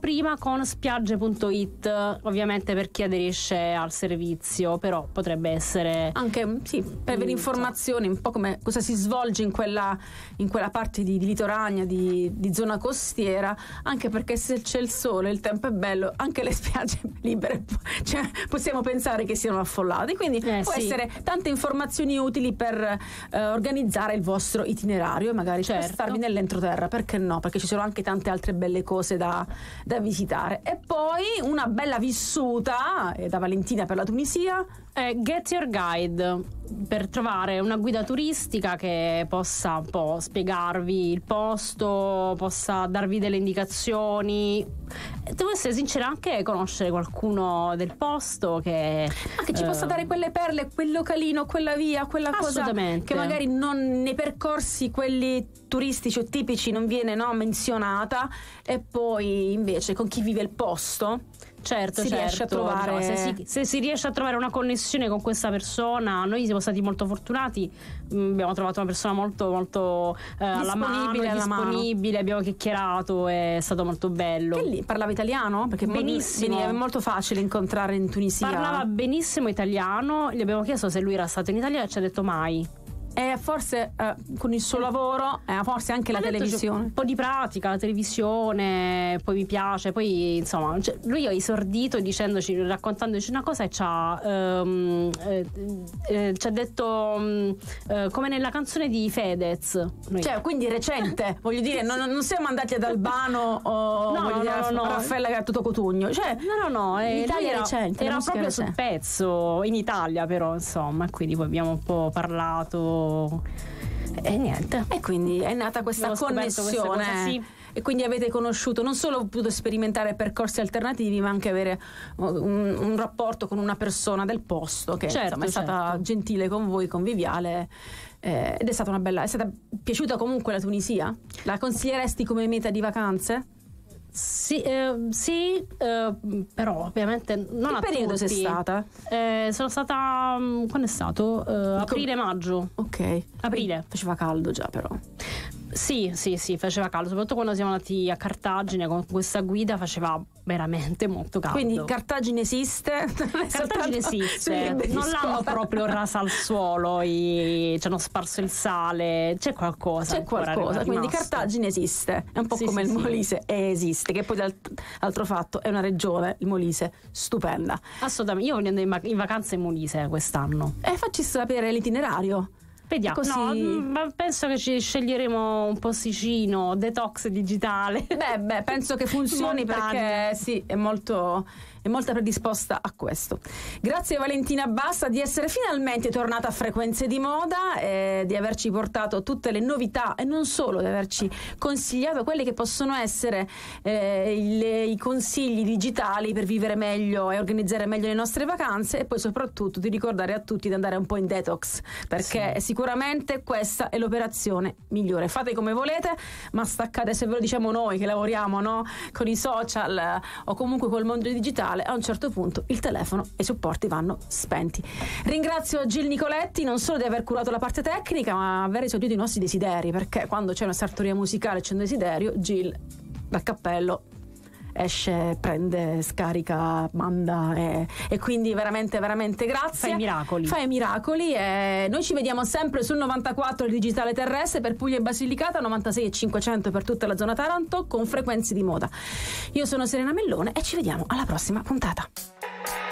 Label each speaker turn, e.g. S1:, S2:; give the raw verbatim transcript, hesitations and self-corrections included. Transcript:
S1: prima con spiagge punto it, ovviamente per chi aderisce al servizio, però potrebbe essere
S2: anche sì, per avere informazioni un po' come cosa si svolge in quella, in quella parte di, di litorania, di, di zona costiera, anche perché se c'è il sole, il tempo è bello, anche le spiagge libere, cioè, possiamo pensare che siano affollate, quindi
S1: eh,
S2: può
S1: sì.
S2: essere tante informazioni utili per eh, organizzare il vostro itinerario e magari
S1: certo.
S2: spostarvi nell'entroterra, perché no? Perché ci sono anche tante altre belle cose da, da visitare. E poi una bella vissuta eh, da Valentina per la Tunisia.
S1: Eh, Get Your Guide, per trovare una guida turistica che possa un po' spiegarvi il posto, possa darvi delle indicazioni. Devo essere sincera, anche conoscere qualcuno del posto che
S2: anche ci eh, possa dare quelle perle, quel localino, quella via, quella cosa che magari non nei percorsi quelli turistici o tipici non viene, no, menzionata, e poi invece con chi vive il posto
S1: certo,
S2: si
S1: certo,
S2: riesce a trovare,
S1: no, se, si, se si riesce a trovare una connessione con questa persona. Noi siamo stati molto fortunati, mh, abbiamo trovato una persona molto molto eh, alla mano,
S2: alla
S1: disponibile,
S2: mano.
S1: Abbiamo chiacchierato, è stato molto bello.
S2: Che lì parlava italiano? Perché
S1: benissimo,
S2: è molto facile incontrare in Tunisia.
S1: Parlava benissimo italiano, gli abbiamo chiesto se lui era stato in Italia e ci ha detto mai.
S2: E forse eh, con il suo lavoro, eh, forse anche la televisione.
S1: Un po' di pratica, la televisione, poi mi piace, poi insomma, cioè, lui ha esordito dicendoci, raccontandoci una cosa e ci ha, um, eh, eh, ci ha detto um, eh, come nella canzone di Fedez. Noi.
S2: Cioè, quindi recente, voglio dire, non, non siamo andati ad Albano o
S1: no,
S2: voglio
S1: no,
S2: dire,
S1: no, no.
S2: Raffaella Gattuso Cotugno. Cioè,
S1: no, no, no, eh,
S2: l'Italia
S1: era,
S2: recente.
S1: Era proprio
S2: sul
S1: pezzo, in Italia però, insomma, quindi poi abbiamo un po' parlato. E niente.
S2: E quindi è nata questa connessione.
S1: Questa sì.
S2: E quindi avete conosciuto, non solo potuto sperimentare percorsi alternativi, ma anche avere un, un rapporto con una persona del posto che
S1: certo,
S2: insomma, è stata
S1: certo.
S2: gentile con voi, conviviale, eh, ed è stata una bella. È stata piaciuta comunque la Tunisia? La consiglieresti come meta di vacanze?
S1: Sì, eh, sì eh, però ovviamente non
S2: che
S1: a
S2: periodo
S1: tutti.
S2: sei stata?
S1: Eh, sono stata quando è stato? Eh, aprile maggio.
S2: Ok.
S1: Aprile.
S2: Faceva caldo già però.
S1: Sì, sì, sì, faceva caldo, soprattutto quando siamo andati a Cartagine con questa guida faceva veramente molto caldo.
S2: Quindi Cartagine esiste?
S1: Cartagine esiste, non l'hanno proprio rasa al suolo, i... ci hanno sparso il sale, c'è qualcosa.
S2: C'è qualcosa, quindi Cartagine esiste, è un po'
S1: sì,
S2: come
S1: sì,
S2: il
S1: sì.
S2: Molise e esiste, che poi l'altro fatto è una regione, il Molise, stupenda.
S1: Assolutamente, io voglio andare in vacanza in Molise quest'anno.
S2: E facci sapere l'itinerario.
S1: Vediamo,
S2: così...
S1: no, ma penso che ci sceglieremo un posticino, detox digitale.
S2: Beh, beh, penso che funzioni perché sì, è molto, è molto predisposta a questo. Grazie Valentina Bassa di essere finalmente tornata a Frequenze di Moda e di averci portato tutte le novità e non solo, di averci consigliato quelli che possono essere eh, le, i consigli digitali per vivere meglio e organizzare meglio le nostre vacanze, e poi soprattutto di ricordare a tutti di andare un po' in detox, perché sì. Sicuramente questa è l'operazione migliore. Fate come volete, ma staccate, se ve lo diciamo noi che lavoriamo, no, con i social eh, o comunque col mondo digitale, a un certo punto il telefono e i supporti vanno spenti. Ringrazio Gil Nicoletti non solo di aver curato la parte tecnica, ma aver esaudito i nostri desideri, perché quando c'è una sartoria musicale, c'è un desiderio, Gil dal cappello esce, prende, scarica, manda e, e quindi veramente veramente grazie.
S1: Fai miracoli.
S2: Fai miracoli e noi ci vediamo sempre sul novantaquattro il digitale terrestre per Puglia e Basilicata, novantasei e cinquecento per tutta la zona Taranto con Frequenze di Moda. Io sono Serena Mellone e ci vediamo alla prossima puntata.